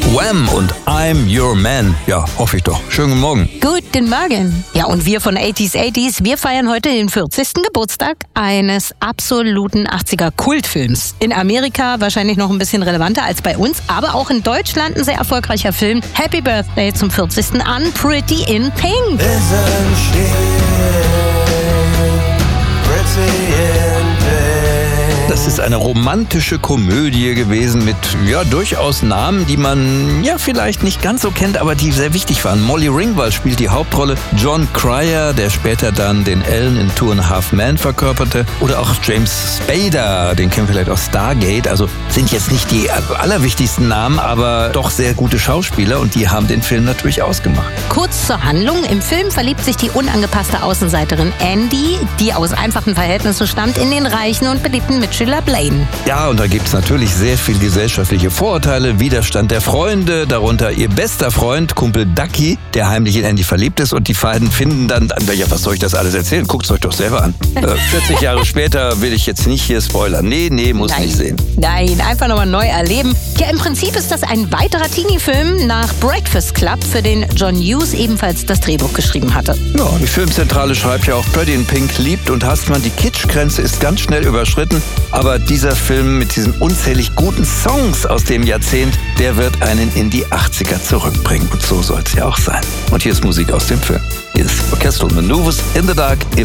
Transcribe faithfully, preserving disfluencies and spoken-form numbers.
Wham und I'm Your Man. Ja, hoffe ich doch. Schönen guten Morgen. Guten Morgen. Ja, und wir von achtziger achtziger, wir feiern heute den vierzigsten Geburtstag eines absoluten achtziger-Kultfilms. In Amerika wahrscheinlich noch ein bisschen relevanter als bei uns, aber auch in Deutschland ein sehr erfolgreicher Film. Happy Birthday zum vierzigsten an Pretty in Pink. Isn't she pretty in pink? Das ist eine romantische Komödie gewesen mit, ja, durchaus Namen, die man, ja, vielleicht nicht ganz so kennt, aber die sehr wichtig waren. Molly Ringwald spielt die Hauptrolle, John Cryer, der später dann den Alan in Two and a Half Men verkörperte, oder auch James Spader, den kennen wir vielleicht aus Stargate. Also sind jetzt nicht die allerwichtigsten Namen, aber doch sehr gute Schauspieler, und die haben den Film natürlich ausgemacht. Kurz zur Handlung. Im Film verliebt sich die unangepasste Außenseiterin Andy, die aus einfachen Verhältnissen stammt, in den reichen und beliebten Mitchell Blaine. Ja, und da gibt es natürlich sehr viel gesellschaftliche Vorurteile, Widerstand der Freunde, darunter ihr bester Freund, Kumpel Ducky, der heimlich in Andy verliebt ist, und die beiden finden dann, ja, was soll ich das alles erzählen? Guckt es euch doch selber an. Äh, vierzig Jahre später will ich jetzt nicht hier spoilern. Nee, nee, muss Nein. nicht sehen. Nein, einfach nochmal neu erleben. Ja, im Prinzip ist das ein weiterer Teenie-Film nach Breakfast Club, für den John Hughes ebenfalls das Drehbuch geschrieben hatte. Ja, die Filmzentrale schreibt ja auch, Pretty in Pink liebt und hasst man. Die Kitschgrenze ist ganz schnell überschritten, aber dieser Film mit diesen unzählig guten Songs aus dem Jahrzehnt, der wird einen in die achtziger zurückbringen. Und so soll es ja auch sein. Und hier ist Musik aus dem Film. Hier ist Orchestral Maneuvers in the Dark, If